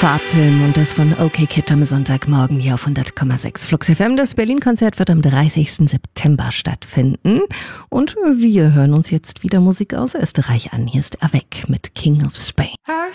Farbfilm und das von OK Kid am Sonntagmorgen hier auf 100,6 Flux FM. Das Berlin-Konzert wird am 30. September stattfinden. Und wir hören uns jetzt wieder Musik aus Österreich an. Hier ist Avec mit King of Spain.